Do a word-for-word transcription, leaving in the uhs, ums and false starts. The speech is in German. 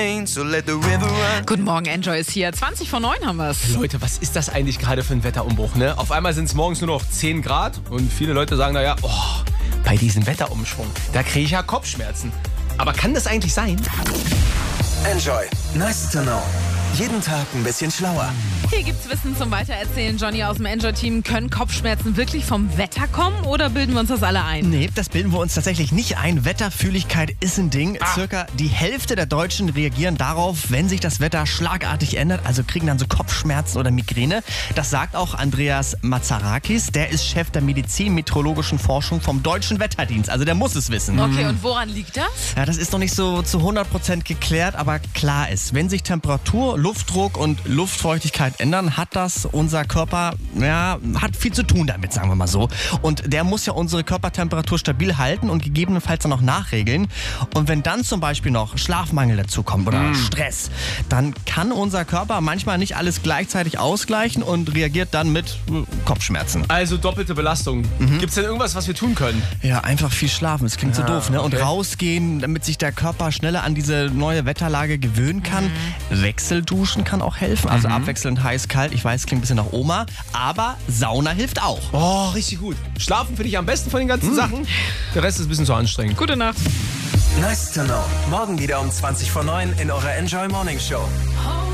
Guten Morgen, Enjoy ist hier. zwanzig vor neun haben wir es. Leute, was ist das eigentlich gerade für ein Wetterumbruch, ne? Auf einmal sind es morgens nur noch zehn Grad und viele Leute sagen, naja, oh, bei diesem Wetterumschwung, da kriege ich ja Kopfschmerzen. Aber kann das eigentlich sein? Enjoy. Nice to know. Jeden Tag ein bisschen schlauer. Hier gibt's Wissen zum Weitererzählen. Johnny aus dem Enjoy-Team. Können Kopfschmerzen wirklich vom Wetter kommen oder bilden wir uns das alle ein? Nee, das bilden wir uns tatsächlich nicht ein. Wetterfühligkeit ist ein Ding. Ah. Circa die Hälfte der Deutschen reagieren darauf, wenn sich das Wetter schlagartig ändert, also kriegen dann so Kopfschmerzen oder Migräne. Das sagt auch Andreas Mazarakis. Der ist Chef der medizin-meteorologischen Forschung vom Deutschen Wetterdienst. Also der muss es wissen. Okay, und woran liegt das? Ja, das ist noch nicht so zu hundert Prozent geklärt, aber klar ist, wenn sich Temperatur, Luftdruck und Luftfeuchtigkeit ändern, hat das unser Körper, ja, hat viel zu tun damit, sagen wir mal so. Und der muss ja unsere Körpertemperatur stabil halten und gegebenenfalls dann auch nachregeln. Und wenn dann zum Beispiel noch Schlafmangel dazukommt oder mm. Stress, dann kann unser Körper manchmal nicht alles gleichzeitig ausgleichen und reagiert dann mit äh, Kopfschmerzen. Also doppelte Belastung. Mhm. Gibt es denn irgendwas, was wir tun können? Ja, einfach viel schlafen. Das klingt Ja, so doof, ne? Und okay. rausgehen, damit sich der Körper schneller an diese neue Wetterlage gewöhnen kann. Mhm. Wechselduschen kann auch helfen. Also Mhm. abwechselnd heiß, kalt. Ich weiß, klingt ein bisschen nach Oma. Aber Sauna hilft auch. Oh, richtig gut. Schlafen finde ich am besten von den ganzen mhm. Sachen. Der Rest ist ein bisschen zu anstrengend. Gute Nacht. Nice to know. Morgen wieder um zwanzig vor neun in eurer Enjoy Morning Show.